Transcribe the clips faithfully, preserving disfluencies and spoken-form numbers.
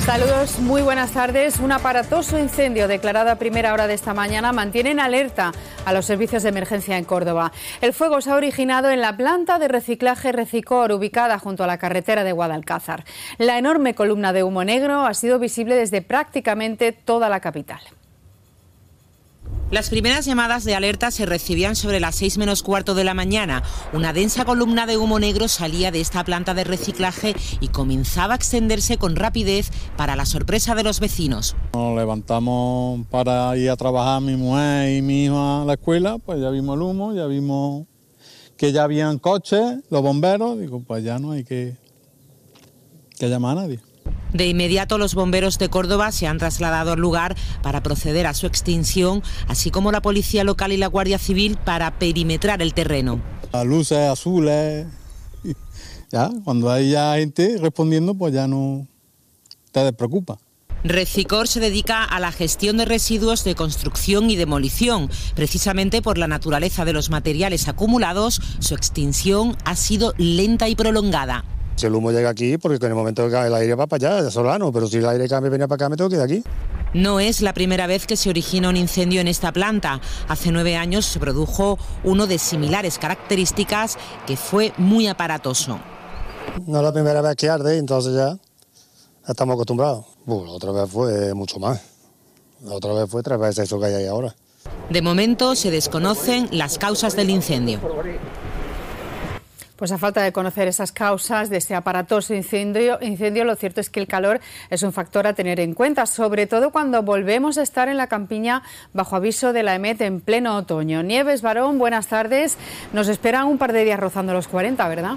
Saludos, muy buenas tardes. Un aparatoso incendio declarado a primera hora de esta mañana mantiene en alerta a los servicios de emergencia en Córdoba. El fuego se ha originado en la planta de reciclaje Recicor, ubicada junto a la carretera de Guadalcázar. La enorme columna de humo negro ha sido visible desde prácticamente toda la capital. Las primeras llamadas de alerta se recibían sobre las seis menos cuarto de la mañana. Una densa columna de humo negro salía de esta planta de reciclaje y comenzaba a extenderse con rapidez, para la sorpresa de los vecinos. Nos levantamos para ir a trabajar, mi mujer y mi hijo a la escuela, pues ya vimos el humo, ya vimos que ya habían coches, los bomberos, digo, pues ya no hay que, que llamar a nadie. De inmediato los bomberos de Córdoba se han trasladado al lugar para proceder a su extinción, así como la policía local y la Guardia Civil para perimetrar el terreno. Las luces azules, ya, cuando hay ya gente respondiendo, pues ya no te despreocupa. Recicor se dedica a la gestión de residuos de construcción y demolición. Precisamente por la naturaleza de los materiales acumulados, su extinción ha sido lenta y prolongada. Si el humo llega aquí, porque en el momento que el aire va para allá, ya solano, pero si el aire cambia y viene para acá, me tengo que ir de aquí. No es la primera vez que se origina un incendio en esta planta. Hace nueve años se produjo uno de similares características que fue muy aparatoso. No es la primera vez que arde, entonces ya estamos acostumbrados. Uf, la otra vez fue mucho más. La otra vez fue tres veces eso que hay ahí ahora. De momento se desconocen las causas del incendio. Pues a falta de conocer esas causas de este aparatoso incendio, incendio, lo cierto es que el calor es un factor a tener en cuenta, sobre todo cuando volvemos a estar en la campiña bajo aviso de la EMET en pleno otoño. Nieves Barón, buenas tardes. Nos esperan un par de días rozando los cuarenta, ¿verdad?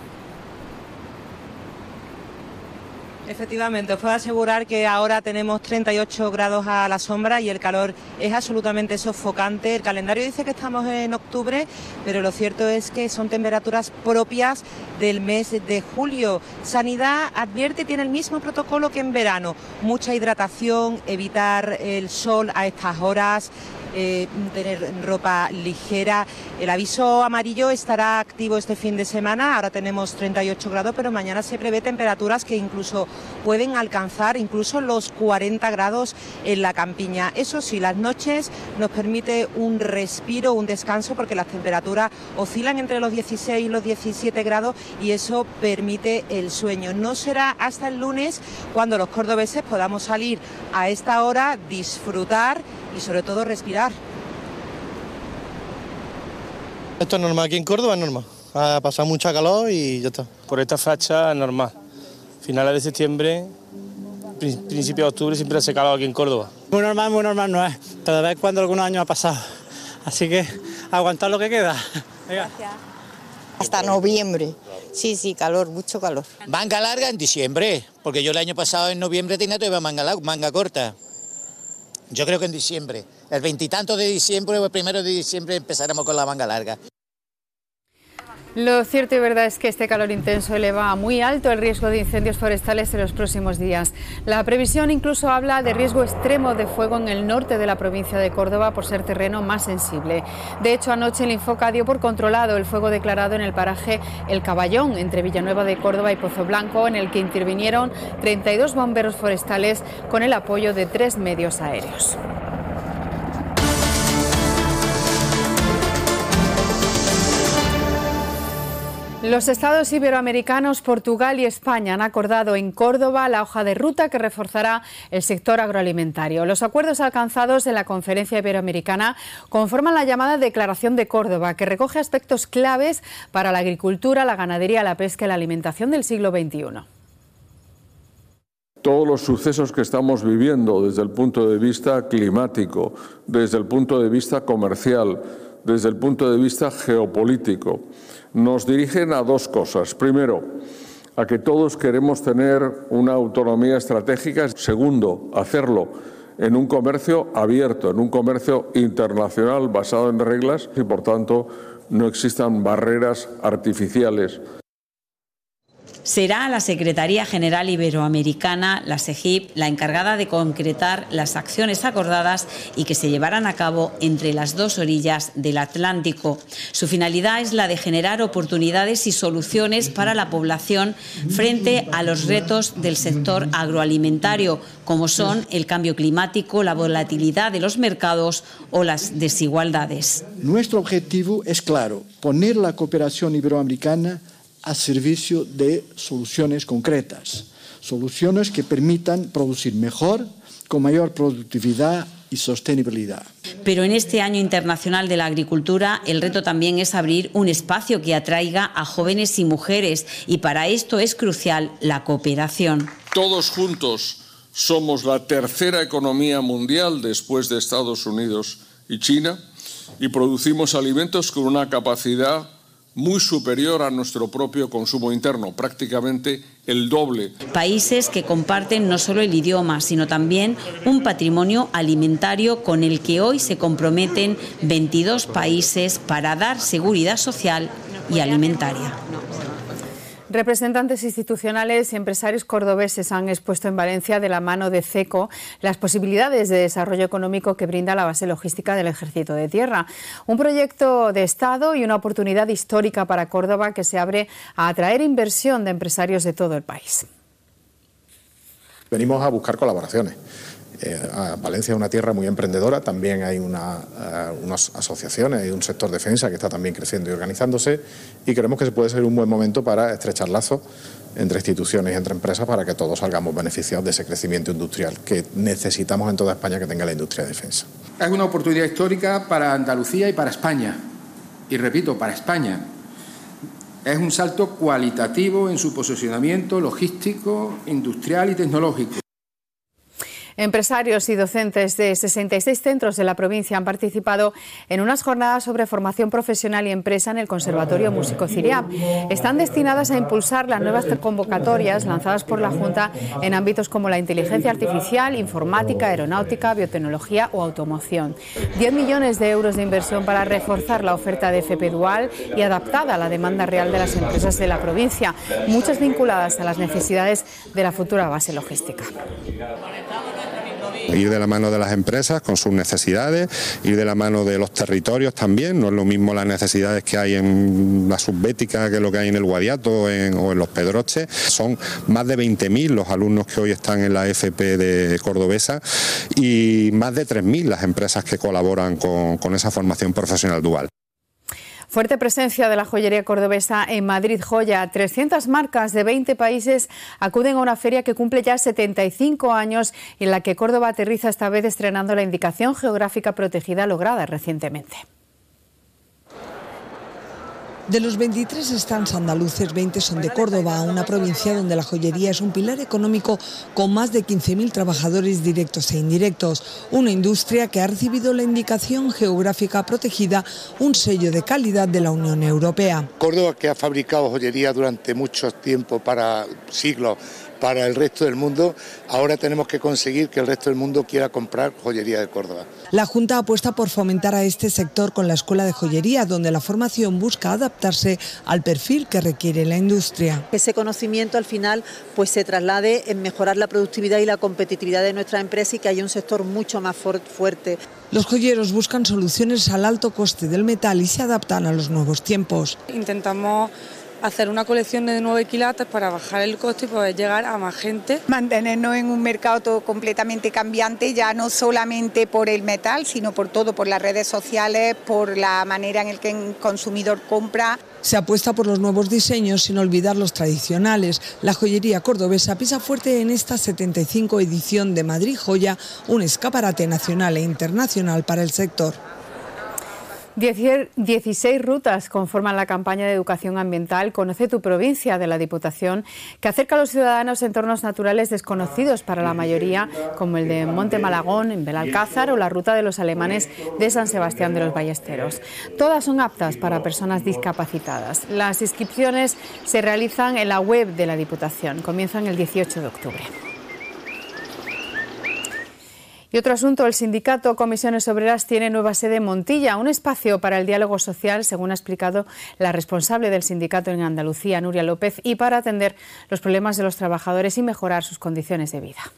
Efectivamente, os puedo asegurar que ahora tenemos treinta y ocho grados a la sombra y el calor es absolutamente sofocante. El calendario dice que estamos en octubre, pero lo cierto es que son temperaturas propias del mes de julio. Sanidad advierte, tiene el mismo protocolo que en verano: mucha hidratación, evitar el sol a estas horas, Eh, tener ropa ligera. El aviso amarillo estará activo este fin de semana. Ahora tenemos treinta y ocho grados, pero mañana se prevé temperaturas que incluso pueden alcanzar incluso los cuarenta grados en la campiña. Eso sí, las noches nos permite un respiro, un descanso, porque las temperaturas oscilan entre los dieciséis y los diecisiete grados y eso permite el sueño. No será hasta el lunes cuando los cordobeses podamos salir a esta hora, disfrutar y sobre todo respirar. Esto es normal, aquí en Córdoba es normal, ha pasado mucha calor y ya está. Por esta fecha es normal, finales de septiembre, principios de octubre siempre hace calor aquí en Córdoba. Muy normal, muy normal no es, pero de vez en cuando algunos años ha pasado, así que aguantar lo que queda. Gracias. Hasta noviembre, sí, sí, calor, mucho calor. Manga larga en diciembre, porque yo el año pasado en noviembre tenía todavía manga, manga corta. Yo creo que en diciembre, el veintitantos de diciembre o el primero de diciembre empezaremos con la manga larga. Lo cierto y verdad es que este calor intenso eleva a muy alto el riesgo de incendios forestales en los próximos días. La previsión incluso habla de riesgo extremo de fuego en el norte de la provincia de Córdoba por ser terreno más sensible. De hecho, anoche el Infoca dio por controlado el fuego declarado en el paraje El Caballón, entre Villanueva de Córdoba y Pozo Blanco, en el que intervinieron treinta y dos bomberos forestales con el apoyo de tres medios aéreos. Los estados iberoamericanos, Portugal y España han acordado en Córdoba la hoja de ruta que reforzará el sector agroalimentario. Los acuerdos alcanzados en la conferencia iberoamericana conforman la llamada Declaración de Córdoba, que recoge aspectos claves para la agricultura, la ganadería, la pesca y la alimentación del siglo veintiuno. Todos los sucesos que estamos viviendo desde el punto de vista climático, desde el punto de vista comercial, desde el punto de vista geopolítico, nos dirigen a dos cosas. Primero, a que todos queremos tener una autonomía estratégica. Segundo, hacerlo en un comercio abierto, en un comercio internacional basado en reglas y, por tanto, no existan barreras artificiales. Será la Secretaría General Iberoamericana, la SEGIP, la encargada de concretar las acciones acordadas y que se llevarán a cabo entre las dos orillas del Atlántico. Su finalidad es la de generar oportunidades y soluciones para la población frente a los retos del sector agroalimentario, como son el cambio climático, la volatilidad de los mercados o las desigualdades. Nuestro objetivo es claro, poner la cooperación iberoamericana a servicio de soluciones concretas, soluciones que permitan producir mejor, con mayor productividad y sostenibilidad. Pero en este Año Internacional de la Agricultura, el reto también es abrir un espacio que atraiga a jóvenes y mujeres, y para esto es crucial la cooperación. Todos juntos somos la tercera economía mundial después de Estados Unidos y China y producimos alimentos con una capacidad muy superior a nuestro propio consumo interno, prácticamente el doble. Países que comparten no solo el idioma, sino también un patrimonio alimentario con el que hoy se comprometen veintidós países para dar seguridad social y alimentaria. Representantes institucionales y empresarios cordobeses han expuesto en Valencia, de la mano de CECO, las posibilidades de desarrollo económico que brinda la base logística del Ejército de Tierra. Un proyecto de Estado y una oportunidad histórica para Córdoba que se abre a atraer inversión de empresarios de todo el país. Venimos a buscar colaboraciones. Eh, Valencia es una tierra muy emprendedora, también hay una, uh, unas asociaciones, hay un sector defensa que está también creciendo y organizándose, y creemos que se puede ser un buen momento para estrechar lazos entre instituciones y entre empresas para que todos salgamos beneficiados de ese crecimiento industrial que necesitamos en toda España que tenga la industria de defensa. Es una oportunidad histórica para Andalucía y para España, y repito, para España. Es un salto cualitativo en su posicionamiento logístico, industrial y tecnológico. Empresarios y docentes de sesenta y seis centros de la provincia han participado en unas jornadas sobre formación profesional y empresa en el Conservatorio Músico Ciriab. Están destinadas a impulsar las nuevas convocatorias lanzadas por la Junta en ámbitos como la inteligencia artificial, informática, aeronáutica, biotecnología o automoción. diez millones de euros de inversión para reforzar la oferta de F P dual y adaptada a la demanda real de las empresas de la provincia, muchas vinculadas a las necesidades de la futura base logística. Ir de la mano de las empresas con sus necesidades, ir de la mano de los territorios también. No es lo mismo las necesidades que hay en la Subbética que lo que hay en el Guadiato en, o en los Pedroches. Son más de veinte mil los alumnos que hoy están en la F P de Cordobesa y más de tres mil las empresas que colaboran con, con esa formación profesional dual. Fuerte presencia de la joyería cordobesa en Madrid Joya. trescientas marcas de veinte países acuden a una feria que cumple ya setenta y cinco años y en la que Córdoba aterriza esta vez estrenando la indicación geográfica protegida lograda recientemente. De los veintitrés stands andaluces, veinte son de Córdoba, una provincia donde la joyería es un pilar económico con más de quince mil trabajadores directos e indirectos. Una industria que ha recibido la indicación geográfica protegida, un sello de calidad de la Unión Europea. Córdoba, que ha fabricado joyería durante mucho tiempo, para siglos, para el resto del mundo, ahora tenemos que conseguir que el resto del mundo quiera comprar joyería de Córdoba. La Junta apuesta por fomentar a este sector con la Escuela de Joyería, donde la formación busca adaptarse al perfil que requiere la industria. Ese conocimiento al final pues se traslade en mejorar la productividad y la competitividad de nuestra empresa y que haya un sector mucho más fuerte. Los joyeros buscan soluciones al alto coste del metal y se adaptan a los nuevos tiempos. Intentamos hacer una colección de nueve quilates para bajar el coste y poder llegar a más gente. Mantenernos en un mercado todo completamente cambiante, ya no solamente por el metal, sino por todo, por las redes sociales, por la manera en la que el consumidor compra. Se apuesta por los nuevos diseños sin olvidar los tradicionales. La joyería cordobesa pisa fuerte en esta setenta y cinco edición de Madrid Joya, un escaparate nacional e internacional para el sector. dieciséis rutas conforman la campaña de educación ambiental Conoce tu provincia de la Diputación, que acerca a los ciudadanos entornos naturales desconocidos para la mayoría, como el de Monte Malagón, en Belalcázar, o la ruta de los alemanes de San Sebastián de los Ballesteros. Todas son aptas para personas discapacitadas. Las inscripciones se realizan en la web de la Diputación. Comienzan el dieciocho de octubre. Y otro asunto, el sindicato Comisiones Obreras tiene nueva sede en Montilla, un espacio para el diálogo social, según ha explicado la responsable del sindicato en Andalucía, Nuria López, y para atender los problemas de los trabajadores y mejorar sus condiciones de vida.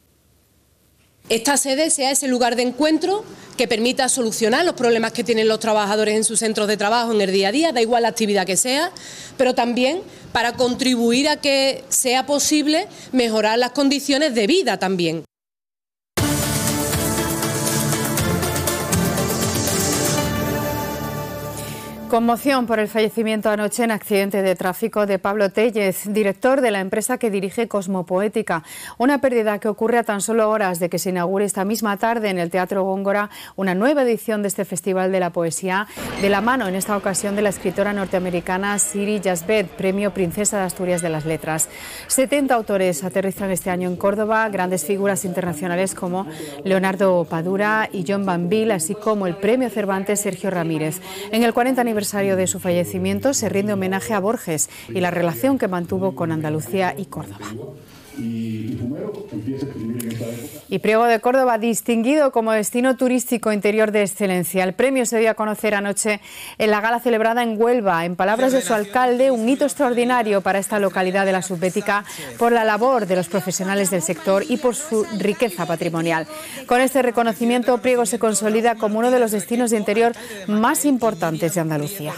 Esta sede sea ese lugar de encuentro que permita solucionar los problemas que tienen los trabajadores en sus centros de trabajo en el día a día, da igual la actividad que sea, pero también para contribuir a que sea posible mejorar las condiciones de vida también. Conmoción por el fallecimiento anoche en accidente de tráfico de Pablo Tellez, director de la empresa que dirige Cosmopoética. Una pérdida que ocurre a tan solo horas de que se inaugure esta misma tarde en el Teatro Góngora una nueva edición de este Festival de la Poesía, de la mano en esta ocasión de la escritora norteamericana Siri Jasbet, premio Princesa de Asturias de las Letras. setenta autores aterrizan este año en Córdoba, grandes figuras internacionales como Leonardo Padura y John Banville, así como el premio Cervantes Sergio Ramírez. En el cuarenta aniversario de su fallecimiento se rinde homenaje a Borges y la relación que mantuvo con Andalucía y Córdoba. Y Priego de Córdoba, distinguido como destino turístico interior de excelencia. El premio se dio a conocer anoche en la gala celebrada en Huelva. En palabras de su alcalde, un hito extraordinario para esta localidad de la Subbética por la labor de los profesionales del sector y por su riqueza patrimonial. Con este reconocimiento, Priego se consolida como uno de los destinos de interior más importantes de Andalucía.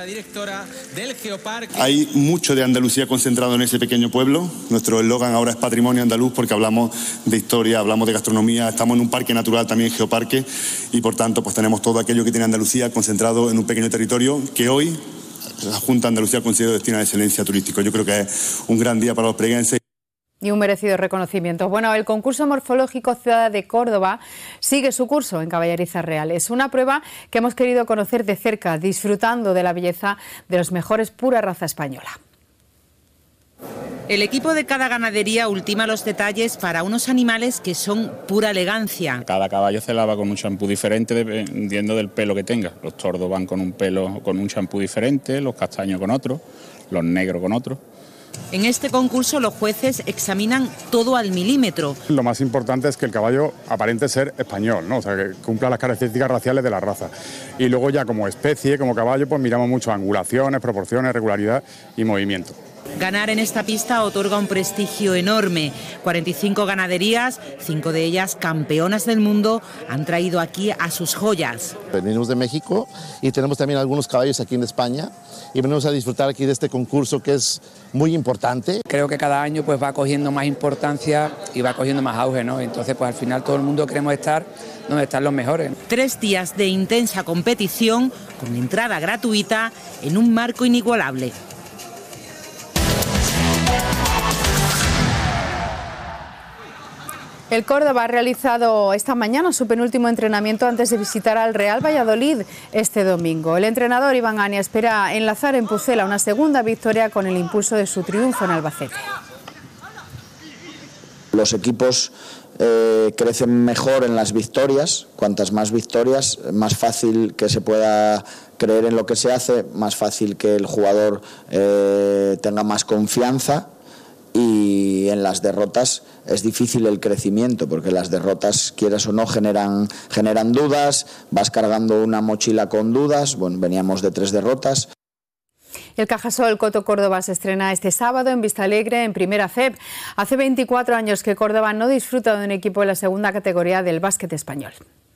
Hay mucho de Andalucía concentrado en ese pequeño pueblo. Nuestro eslogan ahora es Patrimonio Andaluz, porque hablamos de historia, hablamos de gastronomía, estamos en un parque natural también, geoparque, y por tanto pues tenemos todo aquello que tiene Andalucía concentrado en un pequeño territorio que hoy la Junta de Andalucía considera destino de excelencia turístico. Yo creo que es un gran día para los preguenses. Y un merecido reconocimiento. Bueno, el concurso morfológico Ciudad de Córdoba sigue su curso en Caballerizas Reales. Una prueba que hemos querido conocer de cerca, disfrutando de la belleza de los mejores pura raza española. El equipo de cada ganadería ultima los detalles para unos animales que son pura elegancia. Cada caballo se lava con un champú diferente dependiendo del pelo que tenga. Los tordos van con un pelo, con un champú diferente, los castaños con otro, los negros con otro. En este concurso los jueces examinan todo al milímetro. Lo más importante es que el caballo aparente ser español, ¿no? O sea, que cumpla las características raciales de la raza. Y luego ya como especie, como caballo, pues miramos mucho angulaciones, proporciones, regularidad y movimiento. Ganar en esta pista otorga un prestigio enorme. cuarenta y cinco ganaderías, cinco de ellas campeonas del mundo, han traído aquí a sus joyas. Venimos de México y tenemos también algunos caballos aquí en España y venimos a disfrutar aquí de este concurso que es muy importante. Creo que cada año pues va cogiendo más importancia y va cogiendo más auge, ¿no? Entonces pues al final todo el mundo queremos estar donde están los mejores. Tres días de intensa competición con entrada gratuita en un marco inigualable. El Córdoba ha realizado esta mañana su penúltimo entrenamiento antes de visitar al Real Valladolid este domingo. El entrenador Iván Ania espera enlazar en Pucela una segunda victoria con el impulso de su triunfo en Albacete. Los equipos eh, crecen mejor en las victorias. Cuantas más victorias, más fácil que se pueda creer en lo que se hace, más fácil que el jugador eh, tenga más confianza. Y en las derrotas es difícil el crecimiento, porque las derrotas, quieras o no, generan, generan dudas, vas cargando una mochila con dudas. Bueno, veníamos de tres derrotas. El Cajasol Coto Córdoba se estrena este sábado en Vistalegre, en Primera F E B. Hace veinticuatro años que Córdoba no disfruta de un equipo en la segunda categoría del básquet español.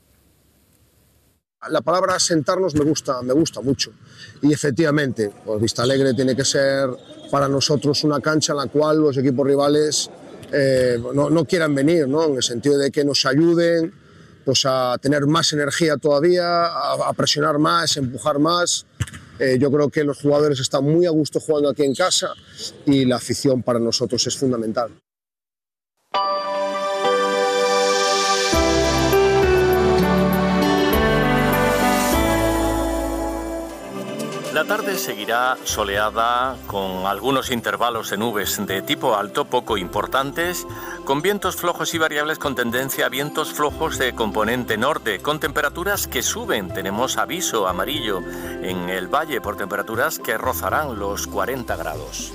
La palabra sentarnos me gusta, me gusta mucho y efectivamente, pues Vistalegre tiene que ser para nosotros una cancha en la cual los equipos rivales eh, no, no quieran venir, ¿no? En el sentido de que nos ayuden pues, a tener más energía todavía, a, a presionar más, a empujar más. Eh, yo creo que los jugadores están muy a gusto jugando aquí en casa y la afición para nosotros es fundamental. La tarde seguirá soleada con algunos intervalos de nubes de tipo alto poco importantes, con vientos flojos y variables con tendencia a vientos flojos de componente norte, con temperaturas que suben. Tenemos aviso amarillo en el valle por temperaturas que rozarán los cuarenta grados.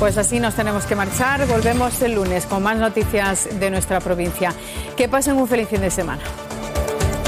Pues así nos tenemos que marchar. Volvemos el lunes con más noticias de nuestra provincia. Que pasen un feliz fin de semana.